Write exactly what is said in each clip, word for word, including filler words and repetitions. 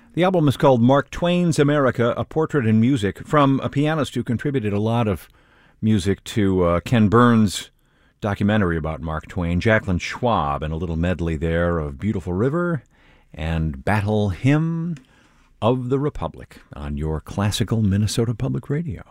The album is called Mark Twain's America, A Portrait in Music, from a pianist who contributed a lot of music to uh, Ken Burns' documentary about Mark Twain, Jacqueline Schwab, and a little medley there of Beautiful River and Battle Hymn of the Republic on your classical Minnesota Public Radio.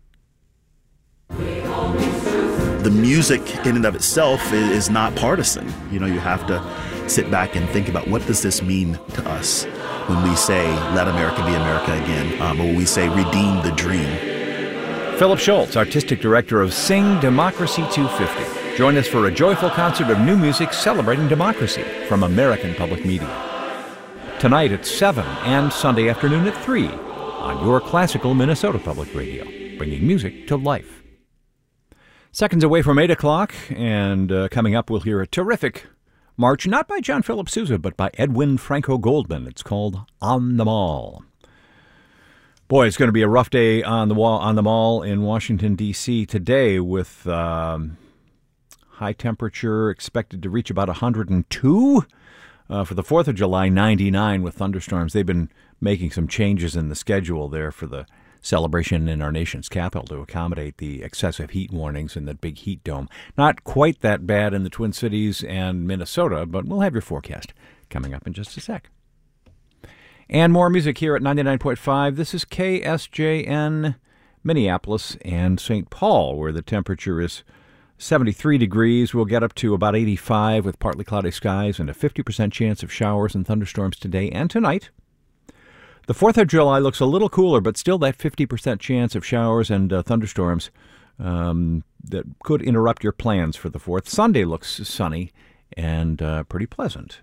The music in and of itself is not partisan. You know, you have to sit back and think about, what does this mean to us when we say, let America be America again, um, or when we say, redeem the dream. Philip Schultz, Artistic Director of Sing Democracy two fifty. Join us for a joyful concert of new music celebrating democracy from American Public Media. Tonight at seven and Sunday afternoon at three on your classical Minnesota Public Radio, bringing music to life. Seconds away from eight o'clock, and uh, coming up we'll hear a terrific march, not by John Philip Sousa, but by Edwin Franco Goldman. It's called On the Mall. Boy, it's going to be a rough day on the wall on the mall in Washington, D C today, with um, high temperature expected to reach about one hundred two. Uh, for the fourth of July, ninety-nine with thunderstorms. They've been making some changes in the schedule there for the celebration in our nation's capital to accommodate the excessive heat warnings in the big heat dome. Not quite that bad in the Twin Cities and Minnesota, but we'll have your forecast coming up in just a sec. And more music here at ninety-nine point five. This is K S J N, Minneapolis and Saint Paul, where the temperature is seventy-three degrees. We'll get up to about eighty-five with partly cloudy skies and a fifty percent chance of showers and thunderstorms today and tonight. The fourth of July looks a little cooler, but still that fifty percent chance of showers and uh, thunderstorms um, that could interrupt your plans for the fourth. Sunday looks sunny and uh, pretty pleasant.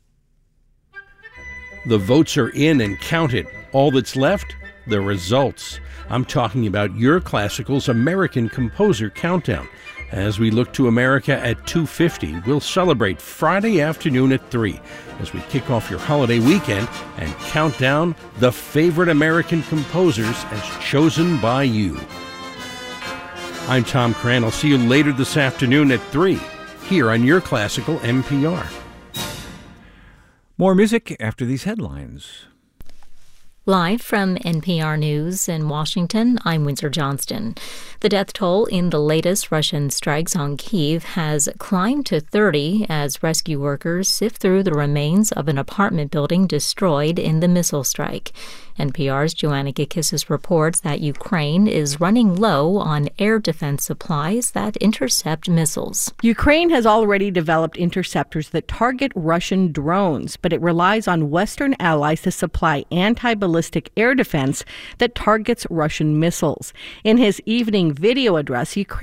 The votes are in and counted. All that's left, the results. I'm talking about Your Classical's American Composer Countdown. As we look to America at two fifty, we'll celebrate Friday afternoon at three as we kick off your holiday weekend and count down the favorite American composers as chosen by you. I'm Tom Cran. I'll see you later this afternoon at three here on Your Classical N P R. More music after these headlines. Live from N P R News in Washington, I'm Windsor Johnston. The death toll in the latest Russian strikes on Kyiv has climbed to thirty as rescue workers sift through the remains of an apartment building destroyed in the missile strike. N P R's Joanna Gakissis reports that Ukraine is running low on air defense supplies that intercept missiles. Ukraine has already developed interceptors that target Russian drones, but it relies on Western allies to supply anti-ballistic air defense that targets Russian missiles. In his evening video address, Ukraine